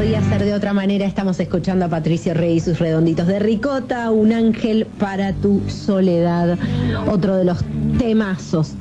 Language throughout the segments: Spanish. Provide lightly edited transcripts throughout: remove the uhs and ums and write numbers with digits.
podía ser de otra manera. Estamos escuchando a Patricio Rey y sus redonditos de ricota, Un ángel para tu soledad. Otro de los temazos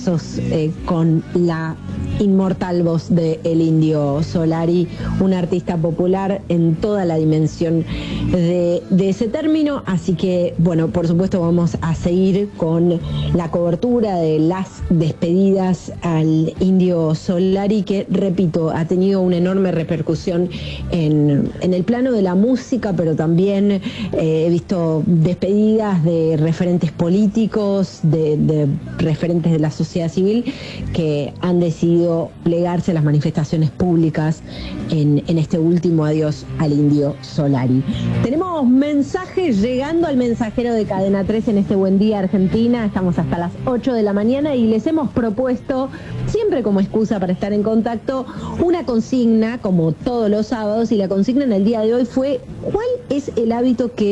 con la inmortal voz de El Indio Solari, un artista popular en toda la dimensión de ese término. Así que, bueno, por supuesto vamos a seguir con la cobertura de las despedidas al Indio Solari, que, repito, ha tenido una enorme repercusión en el plano de la música, pero también he visto despedidas de referentes políticos, de referentes de la sociedad civil, que han decidido plegarse a las manifestaciones públicas en este último adiós al Indio Solari. Tenemos mensajes llegando al mensajero de Cadena 3 en este Buen Día Argentina. Estamos hasta las 8 de la mañana y les hemos propuesto, siempre como excusa para estar en contacto, una consigna como todos los sábados, y la consigna en el día de hoy fue: ¿cuál es el mal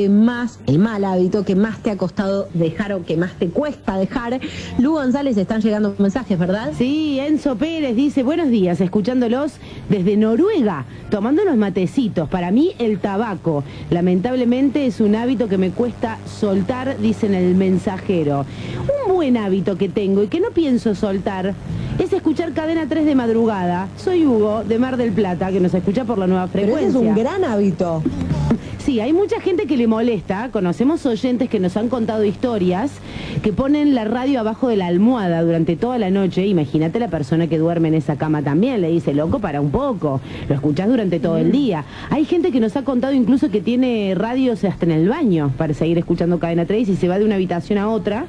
hábito que más te ha costado dejar o que más te cuesta dejar? Lu González, están llegando mensajes, ¿verdad? Sí, Enzo Pérez dice: buenos días, escuchándolos desde Noruega, tomando unos matecitos. Para mí el tabaco, lamentablemente, es un hábito que me cuesta soltar, dice en el mensajero. Un buen hábito que tengo y que no pienso soltar es escuchar Cadena 3 de madrugada. Soy Hugo, de Mar del Plata, que nos escucha por la nueva frecuencia. Pero ese es un gran hábito. Sí, hay mucha gente que le molesta. Conocemos oyentes que nos han contado historias que ponen la radio abajo de la almohada durante toda la noche. Imagínate la persona que duerme en esa cama también. Le dice: loco, para un poco. Lo escuchás durante todo el día. Hay gente que nos ha contado incluso que tiene radios hasta en el baño para seguir escuchando Cadena 3, y se va de una habitación a otra,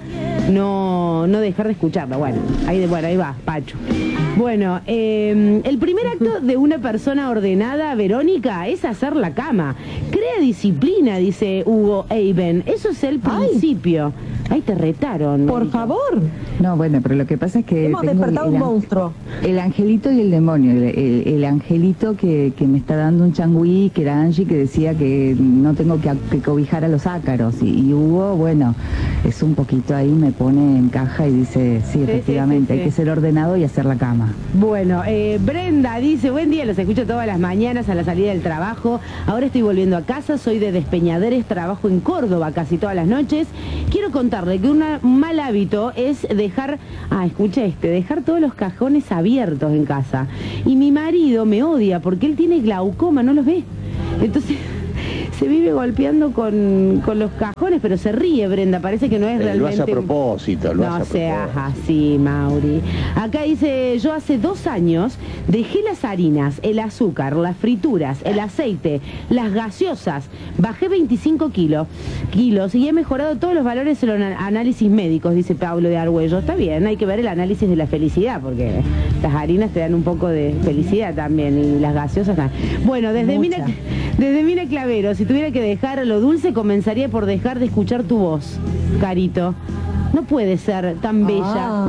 no dejar de escucharla. Bueno, ahí va, Pacho. Bueno, el primer acto de una persona ordenada, Verónica, es hacer la cama. Crea disciplina, dice Hugo Eiben. Eso es el principio. Ay, te retaron. Por favor. No, bueno, pero lo que pasa es que hemos despertado un monstruo. El angelito y el demonio. El angelito que me está dando un changüí, que era Angie, que decía que no tengo que cobijar a los ácaros. Y Hugo, bueno, es un poquito ahí, me pone en caja y dice: sí, efectivamente, sí. hay que ser ordenado y hacer la cama. Bueno, Brenda dice: buen día, los escucho todas las mañanas a la salida del trabajo. Ahora estoy volviendo a casa, soy de Despeñaderes, trabajo en Córdoba casi todas las noches. Quiero contarle que un mal hábito es dejar todos los cajones abiertos en casa. Y mi marido me odia porque él tiene glaucoma, no los ve. Entonces se vive golpeando con los cajones, pero se ríe, Brenda, parece que no es realmente... Lo hace a propósito, No seas así, Mauri. Acá dice: yo hace 2 años dejé las harinas, el azúcar, las frituras, el aceite, las gaseosas, bajé 25 kilos y he mejorado todos los valores en los análisis médicos, dice Pablo de Argüello. Está bien, hay que ver el análisis de la felicidad, porque las harinas te dan un poco de felicidad también, y las gaseosas también. Bueno, desde Mina Clavero, si tuviera que dejar lo dulce, comenzaría por dejar de escuchar tu voz, Carito. No puede ser tan bella.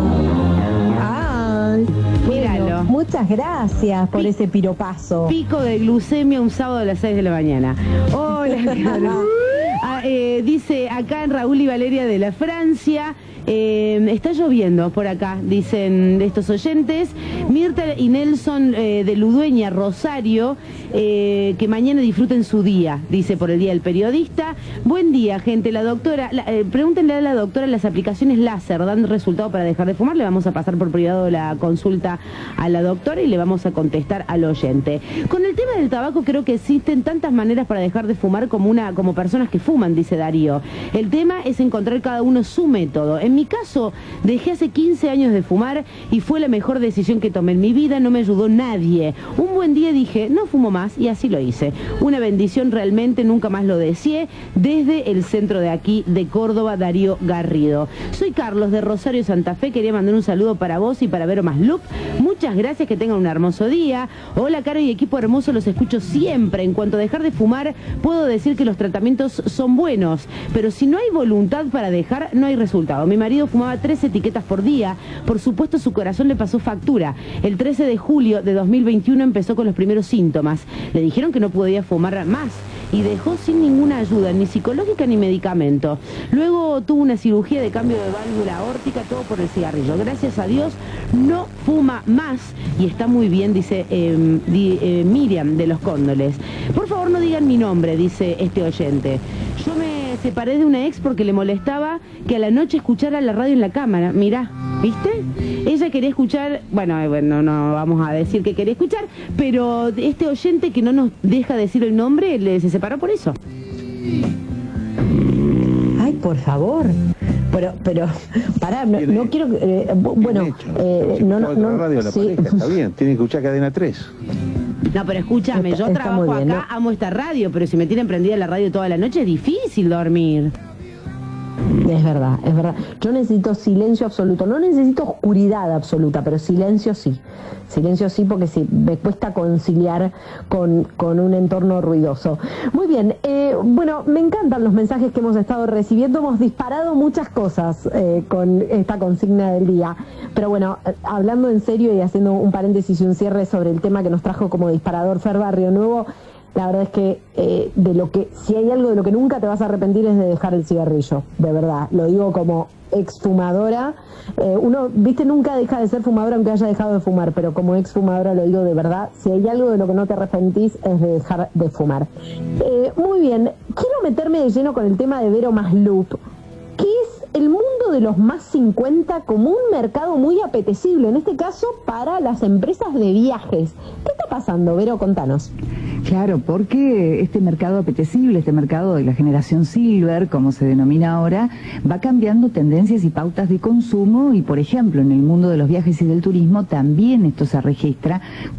Míralo. Bueno, muchas gracias por ese piropazo. Pico de glucemia un sábado a las 6 de la mañana. Hola, Carlos. Dice acá en Raúl y Valeria de la Francia: está lloviendo por acá, dicen estos oyentes. Mirta y Nelson de Ludueña, Rosario, que mañana disfruten su día, dice, por el Día del Periodista. Buen día, gente. La doctora, pregúntenle a la doctora: las aplicaciones láser dan resultado para dejar de fumar. Le vamos a pasar por privado la consulta a la doctora y le vamos a contestar al oyente. Con el tema del tabaco, creo que existen tantas maneras para dejar de fumar como personas que fuman, dice Darío. El tema es encontrar cada uno su método. En mi caso, dejé hace 15 años de fumar y fue la mejor decisión que tomé en mi vida. No me ayudó nadie. Un buen día dije: no fumo más, y así lo hice. Una bendición realmente, nunca más lo deseé. Desde el centro de aquí, de Córdoba, Darío Garrido. Soy Carlos de Rosario, Santa Fe. Quería mandar un saludo para vos y para Vero Maslup. Muchas gracias, que tengan un hermoso día. Hola, Caro y equipo hermoso, los escucho siempre. En cuanto a dejar de fumar, puedo decir que los tratamientos son buenos. buenos, pero si no hay voluntad para dejar, no hay resultado. Mi marido fumaba 3 etiquetas por día, por supuesto su corazón le pasó factura. El 13 de julio de 2021 empezó con los primeros síntomas. Le dijeron que no podía fumar más y dejó sin ninguna ayuda, ni psicológica ni medicamento. Luego tuvo una cirugía de cambio de válvula aórtica, todo por el cigarrillo. Gracias a Dios no fuma más y está muy bien, dice Miriam de Los Cóndoles. Por favor no digan mi nombre, dice este oyente. Yo me separé de una ex porque le molestaba que a la noche escuchara la radio en la cámara. Mirá, ¿viste? Ella quería escuchar, bueno, no vamos a decir que quería escuchar, pero este oyente que no nos deja decir el nombre, se separó por eso. Ay, por favor. Pero, pará, no quiero... bueno, la radio la sí. pareja, está bien, tiene que escuchar Cadena 3. No, pero escúchame, yo trabajo acá, ¿no? Amo esta radio, pero si me tienen prendida la radio toda la noche es difícil dormir. Es verdad, es verdad. Yo necesito silencio absoluto, no necesito oscuridad absoluta, pero silencio sí. Silencio sí, porque sí, me cuesta conciliar con un entorno ruidoso. Muy bien, bueno, me encantan los mensajes que hemos estado recibiendo, hemos disparado muchas cosas con esta consigna del día. Pero bueno, hablando en serio y haciendo un paréntesis y un cierre sobre el tema que nos trajo como disparador Fer Barrio Nuevo, la verdad es que si hay algo de lo que nunca te vas a arrepentir es de dejar el cigarrillo, de verdad, lo digo como exfumadora. Uno, viste, nunca deja de ser fumadora aunque haya dejado de fumar, pero como exfumadora lo digo de verdad, si hay algo de lo que no te arrepentís es de dejar de fumar. Muy bien, quiero meterme de lleno con el tema de Vero Masloop, que es el mundo de los más 50 como un mercado muy apetecible, en este caso para las empresas de viajes. ¿Qué está pasando, Vero? Contanos. Claro, porque este mercado apetecible, este mercado de la generación silver, como se denomina ahora, va cambiando tendencias y pautas de consumo y, por ejemplo, en el mundo de los viajes y del turismo también esto se registra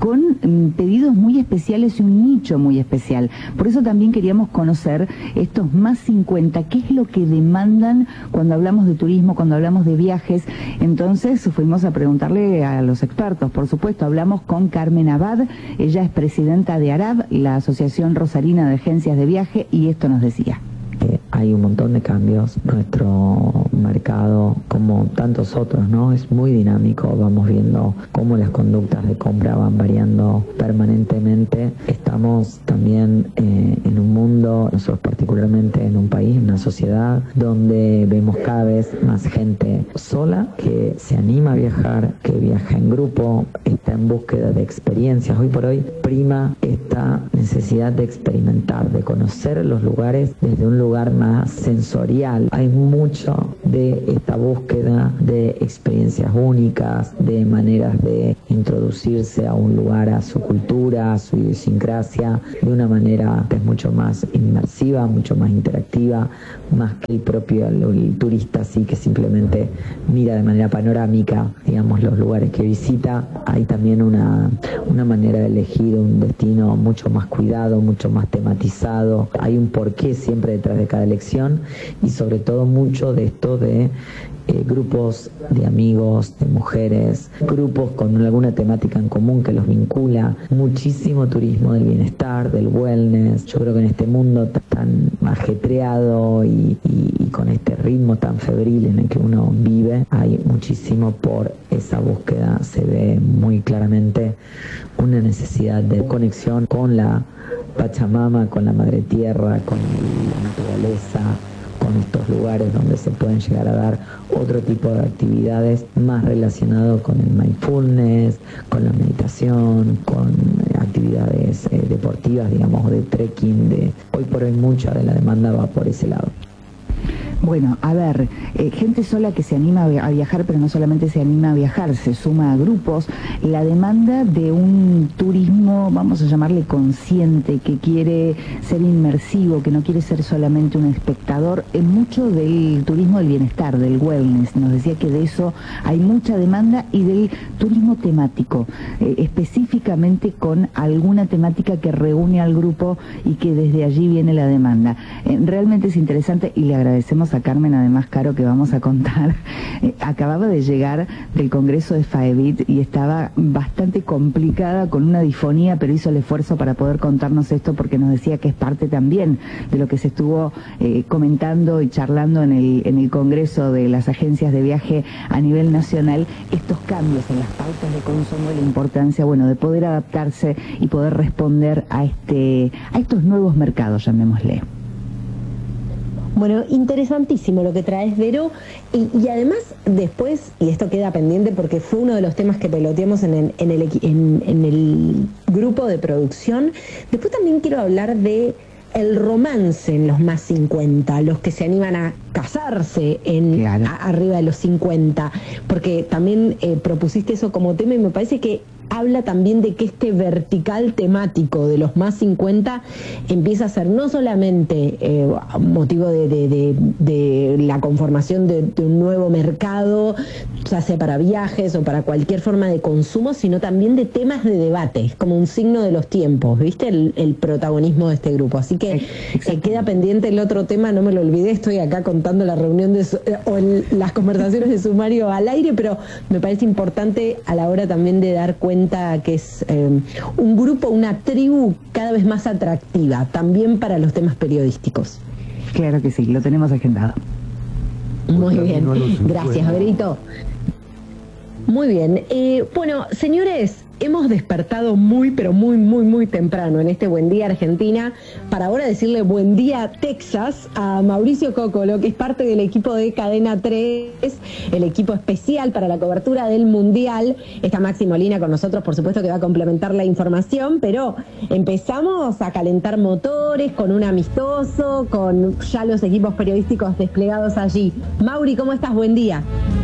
con pedidos muy especiales y un nicho muy especial. Por eso también queríamos conocer estos más 50, qué es lo que demandan cuando hablamos de turismo, cuando hablamos de viajes. Entonces fuimos a preguntarle a los expertos, por supuesto, hablamos con Carmen Abad, ella es presidenta de ARAB, la Asociación Rosarina de Agencias de Viaje, y esto nos decía. Hay un montón de cambios, nuestro mercado, como tantos otros, ¿no? Es muy dinámico, vamos viendo cómo las conductas de compra van variando permanentemente. Estamos también en un mundo, nosotros particularmente en un país, una sociedad, donde vemos cada vez más gente sola, que se anima a viajar, que viaja en grupo, está en búsqueda de experiencias. Hoy por hoy prima esta necesidad de experimentar, de conocer los lugares desde un lugar más sensorial. Hay mucho de esta búsqueda de experiencias únicas, de maneras de introducirse a un lugar, a su cultura, a su idiosincrasia, de una manera que es mucho más inmersiva, mucho más interactiva, más que el propio el turista, así que simplemente mira de manera panorámica, digamos, los lugares que visita. Hay también una manera de elegir un destino mucho más cuidado, mucho más tematizado. Hay un porqué siempre detrás de cada elección y sobre todo mucho de esto de grupos de amigos, de mujeres, grupos con alguna temática en común que los vincula, muchísimo turismo del bienestar, del wellness. Yo creo que en este mundo tan ajetreado y con este ritmo tan febril en el que uno vive, hay muchísimo por esa búsqueda. Se ve muy claramente una necesidad de conexión con la Pachamama, con la Madre Tierra, con la naturaleza, con estos lugares donde se pueden llegar a dar otro tipo de actividades más relacionado con el mindfulness, con la meditación, con actividades deportivas, digamos, de trekking. Hoy por hoy mucha de la demanda va por ese lado. Bueno, a ver, gente sola que se anima a viajar, pero no solamente se anima a viajar, se suma a grupos. La demanda de un turismo, vamos a llamarle consciente, que quiere ser inmersivo, que no quiere ser solamente un espectador, es mucho del turismo del bienestar, del wellness. Nos decía que de eso hay mucha demanda, y del turismo temático, específicamente con alguna temática que reúne al grupo y que desde allí viene la demanda. Realmente es interesante y le agradecemos tenemos a Carmen además, Caro, que vamos a contar. Acababa de llegar del Congreso de FAEBIT y estaba bastante complicada con una disfonía, pero hizo el esfuerzo para poder contarnos esto porque nos decía que es parte también de lo que se estuvo comentando y charlando en el Congreso de las agencias de viaje a nivel nacional, estos cambios en las pautas de consumo y la importancia, bueno, de poder adaptarse y poder responder a estos nuevos mercados, llamémosle. Bueno, interesantísimo lo que traes, Vero, y además después, y esto queda pendiente porque fue uno de los temas que peloteamos en el grupo de producción, después también quiero hablar de el romance en los más 50, los que se animan a casarse arriba de los 50, porque también propusiste eso como tema y me parece que habla también de que este vertical temático de los más 50 empieza a ser no solamente motivo de la conformación de un nuevo mercado, ya sea para viajes o para cualquier forma de consumo, sino también de temas de debate, como un signo de los tiempos, ¿viste? El protagonismo de este grupo. Así que queda pendiente el otro tema, no me lo olvidé, estoy acá contando la reunión las conversaciones de sumario al aire, pero me parece importante a la hora también de dar cuenta que es un grupo, una tribu cada vez más atractiva, también para los temas periodísticos. Claro que sí, lo tenemos agendado. Muy bien, gracias, Verito. Muy bien, bueno, señores, hemos despertado muy, pero muy temprano en este Buen Día Argentina para ahora decirle buen día Texas a Mauricio Cocolo, que es parte del equipo de Cadena 3, el equipo especial para la cobertura del Mundial. Está Maxi Molina con nosotros, por supuesto que va a complementar la información, pero empezamos a calentar motores con un amistoso, con ya los equipos periodísticos desplegados allí. Mauri, ¿cómo estás? Buen día.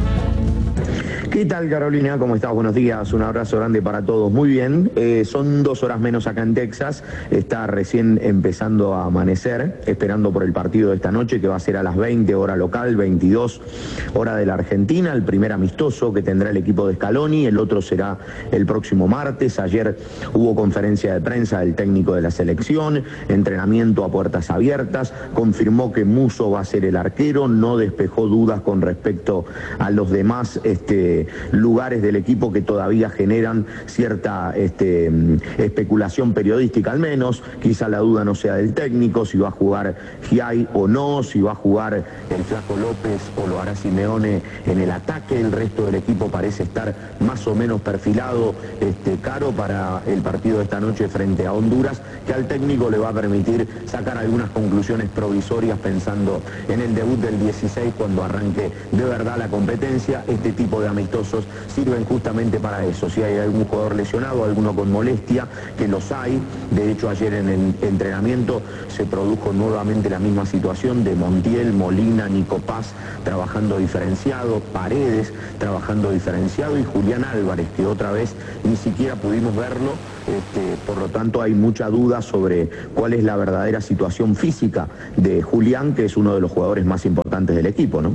¿Qué tal, Carolina? ¿Cómo estás? Buenos días, un abrazo grande para todos. Muy bien, son 2 horas menos acá en Texas, está recién empezando a amanecer, esperando por el partido de esta noche, que va a ser a las 20 hora local, 22 hora de la Argentina, el primer amistoso que tendrá el equipo de Scaloni, el otro será el próximo martes. Ayer hubo conferencia de prensa del técnico de la selección, entrenamiento a puertas abiertas, confirmó que Musso va a ser el arquero, no despejó dudas con respecto a los demás lugares del equipo que todavía generan cierta especulación periodística, al menos. Quizá la duda no sea del técnico, si va a jugar Giai o no, si va a jugar el Flaco López o lo hará Simeone en el ataque. El resto del equipo parece estar más o menos perfilado, Caro, para el partido de esta noche frente a Honduras, que al técnico le va a permitir sacar algunas conclusiones provisorias pensando en el debut del 16 cuando arranque de verdad la competencia. Este tipo de amistosos sirven justamente para eso. Si hay algún jugador lesionado, alguno con molestia, que los hay. De hecho, ayer en el entrenamiento se produjo nuevamente la misma situación de Montiel, Molina, Nico Paz trabajando diferenciado, Paredes trabajando diferenciado y Julián Álvarez, que otra vez ni siquiera pudimos verlo. Por lo tanto, hay mucha duda sobre cuál es la verdadera situación física de Julián, que es uno de los jugadores más importantes del equipo, ¿no?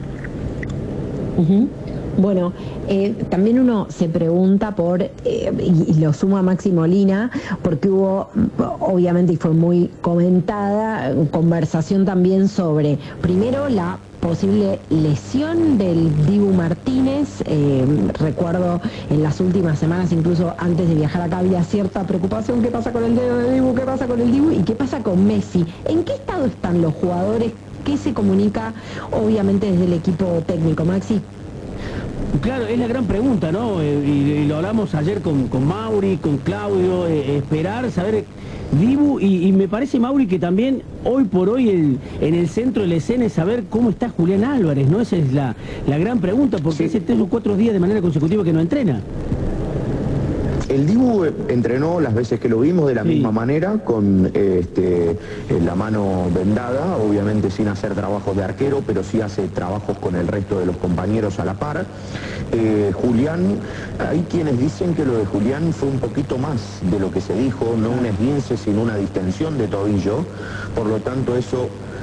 Bueno, también uno se pregunta por, y lo suma Maxi Molina, porque hubo, obviamente, y fue muy comentada, conversación también sobre, primero, la posible lesión del Dibu Martínez. Recuerdo en las últimas semanas, incluso antes de viajar acá, había cierta preocupación. ¿Qué pasa con el dedo de Dibu? ¿Qué pasa con el Dibu? ¿Y qué pasa con Messi? ¿En qué estado están los jugadores? ¿Qué se comunica, obviamente, desde el equipo técnico? Maxi. Claro, es la gran pregunta, ¿no? Y lo hablamos ayer con Mauri, con Claudio, esperar, saber Dibu, y me parece, Mauri, que también hoy por hoy en el centro de la escena es saber cómo está Julián Álvarez, ¿no? Esa es la gran pregunta, porque hace 3 o 4 días de manera consecutiva que no entrena. El Dibu entrenó las veces que lo vimos de la misma manera, con la mano vendada, obviamente sin hacer trabajos de arquero, pero sí hace trabajos con el resto de los compañeros a la par. Julián, hay quienes dicen que lo de Julián fue un poquito más de lo que se dijo, no un esguince, sino una distensión de tobillo, por lo tanto eso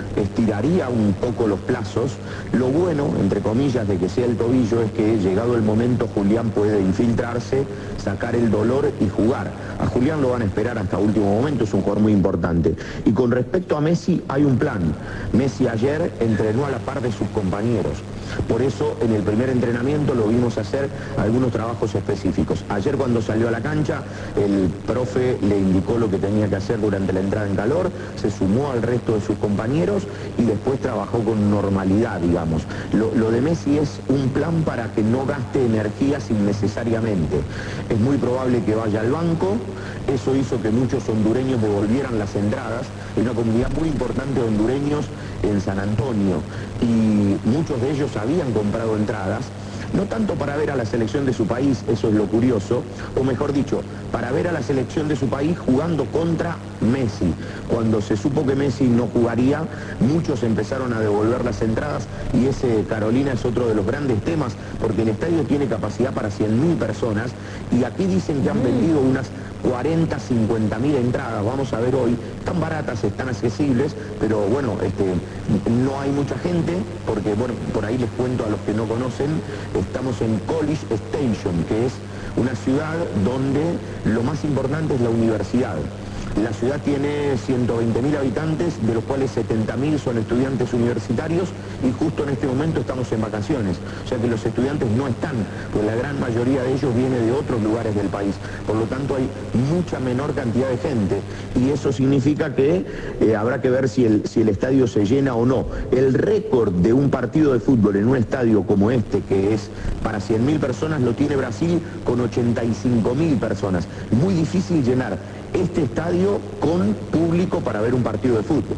estiraría un poco los plazos. Lo bueno, entre comillas, de que sea el tobillo es que llegado el momento Julián puede infiltrarse, sacar el dolor y jugar. A Julián lo van a esperar hasta último momento, es un jugador muy importante. Y con respecto a Messi hay un plan. Messi ayer entrenó a la par de sus compañeros. Por eso en el primer entrenamiento lo vimos hacer algunos trabajos específicos. Ayer cuando salió a la cancha, el profe le indicó lo que tenía que hacer durante la entrada en calor, se sumó al resto de sus compañeros y después trabajó con normalidad, digamos. Lo de Messi es un plan para que no gaste energías innecesariamente. Es muy probable que vaya al banco, eso hizo que muchos hondureños devolvieran las entradas. Hay una comunidad muy importante de hondureños en San Antonio y muchos de ellos habían comprado entradas, no tanto para ver a la selección de su país, eso es lo curioso, o mejor dicho, para ver a la selección de su país jugando contra Messi. Cuando se supo que Messi no jugaría, muchos empezaron a devolver las entradas y ese, Carolina, es otro de los grandes temas, porque el estadio tiene capacidad para 100.000 personas y aquí dicen que han vendido unas 40, 50.000 entradas, vamos a ver hoy, están baratas, están accesibles, pero bueno, no hay mucha gente, porque bueno, por ahí les cuento a los que no conocen, estamos en College Station, que es una ciudad donde lo más importante es la universidad. La ciudad tiene 120.000 habitantes, de los cuales 70.000 son estudiantes universitarios y justo en este momento estamos en vacaciones. O sea que los estudiantes no están, pues la gran mayoría de ellos viene de otros lugares del país. Por lo tanto hay mucha menor cantidad de gente y eso significa que habrá que ver si el estadio se llena o no. El récord de un partido de fútbol en un estadio como este, que es para 100.000 personas, lo tiene Brasil con 85.000 personas. Muy difícil llenar este estadio con público para ver un partido de fútbol.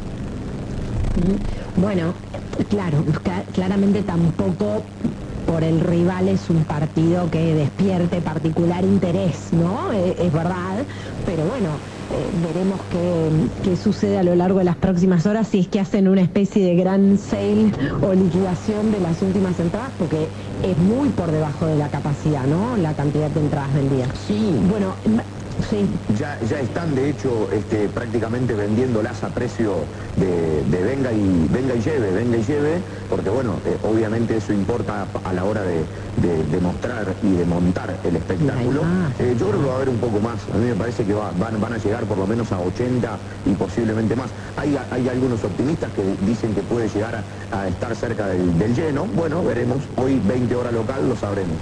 Bueno, claro, claramente tampoco por el rival es un partido que despierte particular interés, ¿no? Es verdad, pero bueno, veremos qué sucede a lo largo de las próximas horas, si es que hacen una especie de gran sale o liquidación de las últimas entradas, porque es muy por debajo de la capacidad, ¿no? La cantidad de entradas vendidas. Sí. Bueno, sí. Ya están de hecho prácticamente vendiéndolas a precio de venga y lleve, porque bueno, obviamente eso importa a la hora de mostrar y de montar el espectáculo. Yo creo que va a haber un poco más, a mí me parece que van a llegar por lo menos a 80 y posiblemente más. Hay algunos optimistas que dicen que puede llegar a estar cerca del lleno. Bueno, veremos, hoy 20 horas local lo sabremos.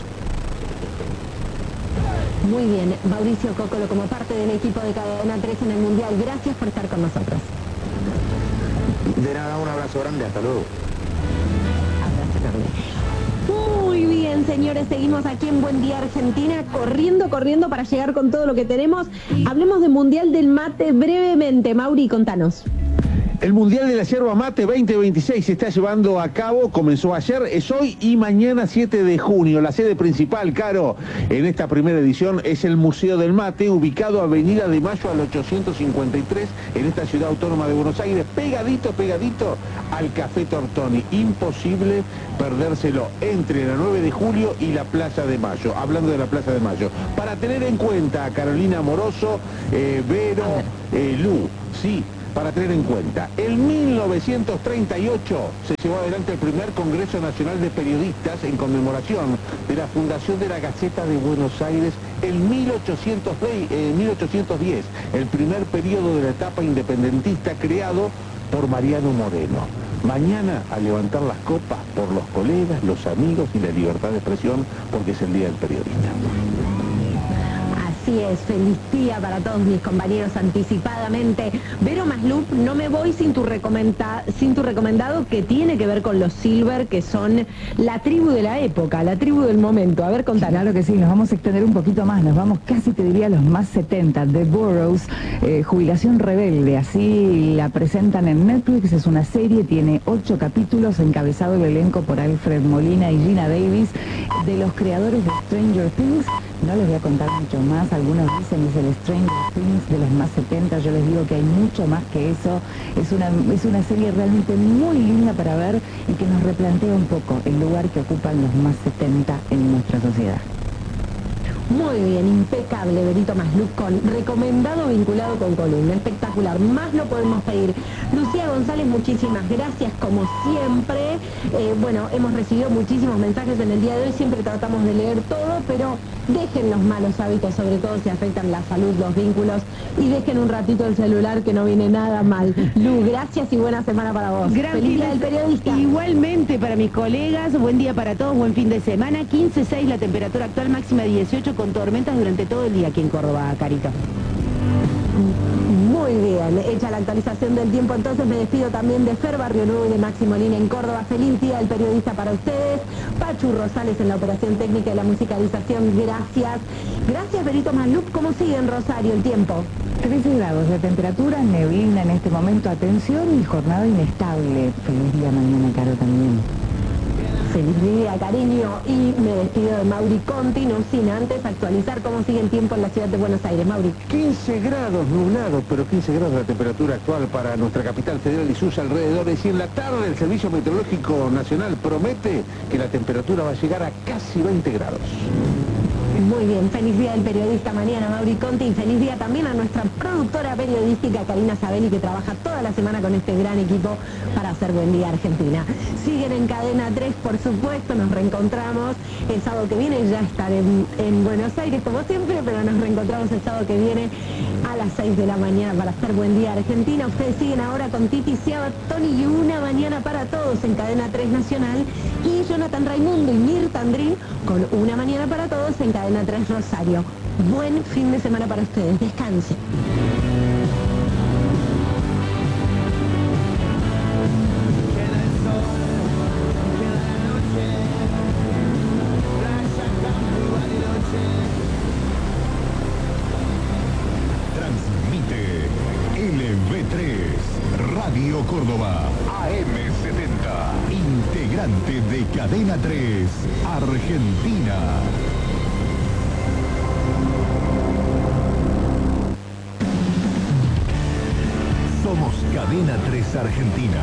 Muy bien, Mauricio Cocolo, como parte del equipo de Cadena 3 en el Mundial, gracias por estar con nosotros. De nada, un abrazo grande, hasta luego. Abrazo grande. Muy bien, señores, seguimos aquí en Buen Día Argentina, corriendo para llegar con todo lo que tenemos. Hablemos del Mundial del Mate brevemente. Mauri, contanos. El Mundial de la Yerba Mate 2026 se está llevando a cabo, comenzó ayer, es hoy y mañana 7 de junio. La sede principal, Caro, en esta primera edición es el Museo del Mate, ubicado Avenida de Mayo al 853, en esta ciudad autónoma de Buenos Aires, pegadito al Café Tortoni. Imposible perdérselo entre la 9 de julio y la Plaza de Mayo. Hablando de la Plaza de Mayo, para tener en cuenta, Carolina Moroso, Vero, Lu, sí, para tener en cuenta. En 1938 se llevó adelante el primer Congreso Nacional de Periodistas en conmemoración de la fundación de la Gaceta de Buenos Aires en 1810, el primer periodo de la etapa independentista creado por Mariano Moreno. Mañana a levantar las copas por los colegas, los amigos y la libertad de expresión, porque es el Día del Periodista. Así es, feliz día para todos mis compañeros anticipadamente. Vero Maslup, no me voy sin tu recomendado, que tiene que ver con los Silver, que son la tribu de la época, la tribu del momento. A ver, contanos. Claro que sí, nos vamos a extender un poquito más, nos vamos casi, te diría, a los más 70. The Burroughs, Jubilación Rebelde, así la presentan en Netflix, es una serie, tiene 8 capítulos, encabezado el elenco por Alfred Molina y Gina Davis, de los creadores de Stranger Things. No les voy a contar mucho más, algunos dicen es el Stranger Things de los más 70, yo les digo que hay mucho más que eso, es una serie realmente muy linda para ver y que nos replantea un poco el lugar que ocupan los más 70 en nuestra sociedad. Muy bien, impecable, Berito Masluz, con recomendado vinculado con columna, espectacular, más no podemos pedir. Lucía González, muchísimas gracias, como siempre. Bueno, hemos recibido muchísimos mensajes en el día de hoy, siempre tratamos de leer todo, pero dejen los malos hábitos, sobre todo si afectan la salud, los vínculos, y dejen un ratito el celular, que no viene nada mal. Lu, gracias y buena semana para vos. Feliz día del periodista. Igualmente para mis colegas, buen día para todos, buen fin de semana. 15.6 la temperatura actual, máxima 18 con tormentas durante todo el día aquí en Córdoba, Carito. Muy bien, hecha la actualización del tiempo, entonces me despido también de Fer Barrio Nuevo y de Maxi Molina en Córdoba. Feliz día del periodista para ustedes. Pachu Rosales en la operación técnica y la musicalización, gracias. Gracias, Berito Masluz. ¿Cómo sigue en Rosario el tiempo? 13 grados de temperatura, neblina en este momento, atención, y jornada inestable. Feliz día mañana, Caro, también. Feliz día, cariño, y me despido de Mauri Conti, no sin antes actualizar cómo sigue el tiempo en la ciudad de Buenos Aires. Mauri. 15 grados nublado, pero 15 grados la temperatura actual para nuestra capital federal y sus alrededores. Y en la tarde el Servicio Meteorológico Nacional promete que la temperatura va a llegar a casi 20 grados. Muy bien, feliz día del periodista mañana, Mauri Conti, y feliz día también a nuestra productora periodística Karina Sabelli, que trabaja toda la semana con este gran equipo para hacer Buen Día Argentina. Siguen en Cadena 3, por supuesto, nos reencontramos el sábado que viene, ya estaré en Buenos Aires como siempre, pero nos reencontramos el sábado que viene a las 6 de la mañana para hacer Buen Día Argentina. Ustedes siguen ahora con Titi Seaba, Tony y Una Mañana para Todos en Cadena 3 Nacional, y Jonathan Raimundo y Mirta Andrín con Una Mañana para Todos en Cadena 3 Rosario. Buen fin de semana para ustedes, descansen. Transmite LV3 Radio Córdoba AM70, integrante de Cadena 3 Argentina. Somos Cadena 3 Argentina,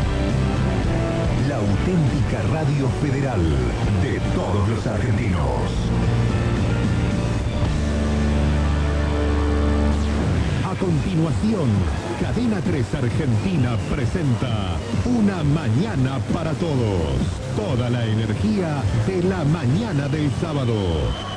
la auténtica radio federal de todos los argentinos. A continuación, Cadena 3 Argentina presenta Una Mañana para Todos. Toda la energía de la mañana del sábado.